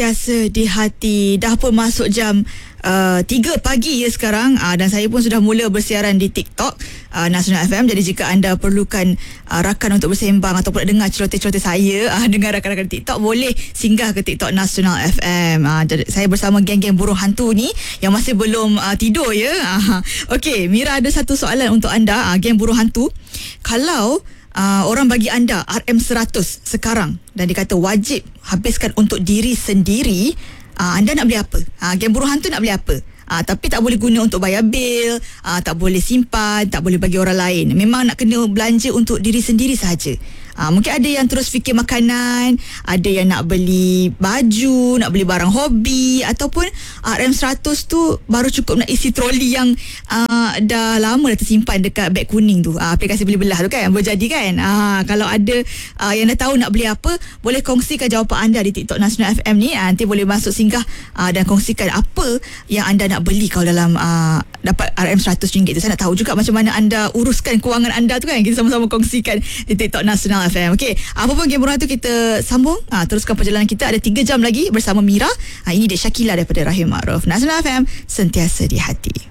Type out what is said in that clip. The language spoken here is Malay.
Biasa di hati. Dah pun masuk jam 3 pagi ya sekarang, dan saya pun sudah mula bersiaran di TikTok Nasional FM. Jadi jika anda perlukan rakan untuk bersembang ataupun dengar celoteh-celoteh saya dengan rakan-rakan TikTok, boleh singgah ke TikTok Nasional FM. Jadi saya bersama geng-geng burung hantu ni yang masih belum tidur ya. Okey, Mira ada satu soalan untuk anda, geng burung hantu. Kalau orang bagi anda RM100 sekarang dan dikata wajib habiskan untuk diri sendiri, anda nak beli apa? Geng burung hantu nak beli apa? Tapi tak boleh guna untuk bayar bil, tak boleh simpan, tak boleh bagi orang lain. Memang nak kena belanja untuk diri sendiri sahaja. Mungkin ada yang terus fikir makanan, ada yang nak beli baju, nak beli barang hobi, ataupun RM100 tu baru cukup nak isi troli yang dah lama dah tersimpan dekat beg kuning tu, aplikasi beli belah tu kan, berjadi kan. Kalau ada yang dah tahu nak beli apa, boleh kongsikan jawapan anda di TikTok Nasional FM ni. Nanti boleh masuk singgah dan kongsikan apa yang anda nak beli kalau dalam dapat RM100 tu. Saya nak tahu juga macam mana anda uruskan kewangan anda tu kan. Kita sama-sama kongsikan di TikTok Nasional FM. Okey, apa pun geng burung tu kita sambung, teruskan perjalanan kita. Ada 3 jam lagi bersama Mira. Ini dia Syakila daripada Rahim Ma'ruf. Nasional FM, sentiasa di hati.